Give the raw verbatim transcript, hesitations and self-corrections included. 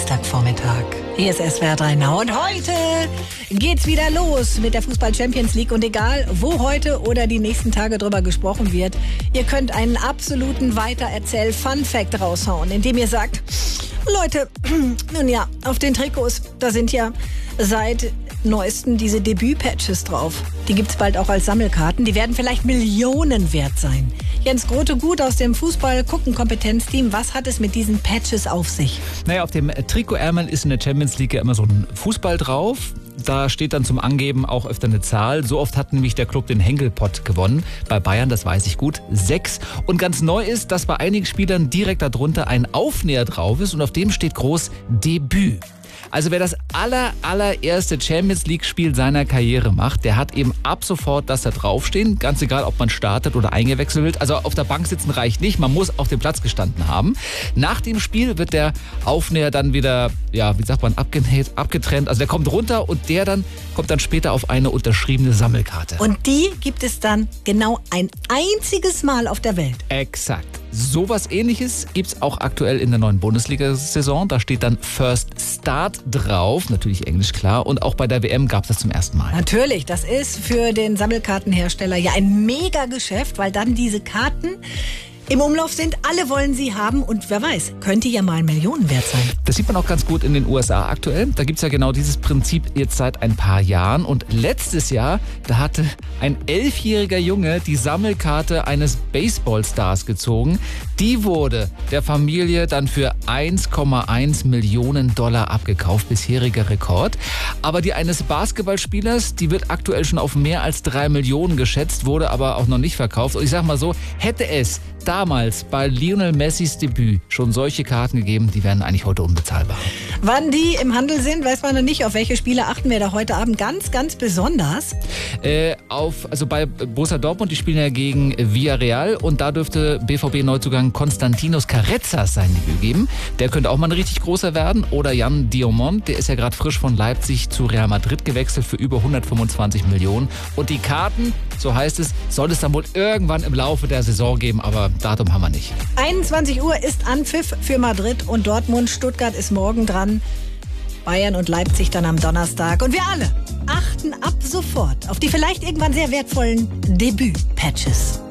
Dienstagvormittag. Hier ist S W R drei Now und heute geht's wieder los mit der Fußball-Champions League. Und egal, wo heute oder die nächsten Tage drüber gesprochen wird, ihr könnt einen absoluten Weitererzähl-Fun-Fact raushauen, indem ihr sagt, Leute, nun ja, auf den Trikots, da sind ja seit neuesten diese Debüt-Patches drauf. Die gibt's bald auch als Sammelkarten. Die werden vielleicht Millionen wert sein. Jens Grote gut aus dem Fußball-Gucken-Kompetenzteam. Was hat es mit diesen Patches auf sich? Naja, auf dem Trikotärmel ist in der Champions League ja immer so ein Fußball drauf. Da steht dann zum Angeben auch öfter eine Zahl. So oft hat nämlich der Club den Henkelpott gewonnen. Bei Bayern, das weiß ich gut, sechs. Und ganz neu ist, dass bei einigen Spielern direkt darunter ein Aufnäher drauf ist und auf dem steht groß Debüt. Also wer das aller, allererste Champions-League-Spiel seiner Karriere macht, der hat eben ab sofort das da draufstehen. Ganz egal, ob man startet oder eingewechselt wird. Also auf der Bank sitzen reicht nicht, man muss auf dem Platz gestanden haben. Nach dem Spiel wird der Aufnäher dann wieder, ja, wie sagt man, abgenäht, abgetrennt. Also der kommt runter und der dann kommt dann später auf eine unterschriebene Sammelkarte. Und die gibt es dann genau ein einziges Mal auf der Welt. Exakt. Sowas Ähnliches gibt es auch aktuell in der neuen Bundesliga-Saison. Da steht dann First Start drauf, natürlich Englisch klar. Und auch bei der W M gab es das zum ersten Mal. Natürlich, das ist für den Sammelkartenhersteller ja ein Mega-Geschäft, weil dann diese Karten im Umlauf sind, alle wollen sie haben und wer weiß, könnte ja mal Millionen wert sein. Das sieht man auch ganz gut in den U S A aktuell. Da gibt es ja genau dieses Prinzip jetzt seit ein paar Jahren. Und letztes Jahr, da hatte ein elfjähriger Junge die Sammelkarte eines Baseballstars gezogen. Die wurde der Familie dann für eins Komma eins Millionen Dollar abgekauft, bisheriger Rekord. Aber die eines Basketballspielers, die wird aktuell schon auf mehr als drei Millionen geschätzt, wurde aber auch noch nicht verkauft. Und ich sag mal so, hätte es damals bei Lionel Messis Debüt schon solche Karten gegeben, die wären eigentlich heute unbezahlbar. Wann die im Handel sind, weiß man noch nicht. Auf welche Spiele achten wir da heute Abend ganz, ganz besonders? Äh, auf, also bei Borussia Dortmund, die spielen ja gegen Villarreal und da dürfte B V B-Neuzugang Konstantinos Carezas sein Debüt geben. Der könnte auch mal ein richtig großer werden. Oder Jan Diomond, der ist ja gerade frisch von Leipzig zu Real Madrid gewechselt für über hundertfünfundzwanzig Millionen. Und die Karten, so heißt es, soll es dann wohl irgendwann im Laufe der Saison geben, aber Datum haben wir nicht. einundzwanzig Uhr ist Anpfiff für Madrid und Dortmund. Stuttgart ist morgen dran. Bayern und Leipzig dann am Donnerstag. Und wir alle achten ab sofort auf die vielleicht irgendwann sehr wertvollen Debüt-Patches.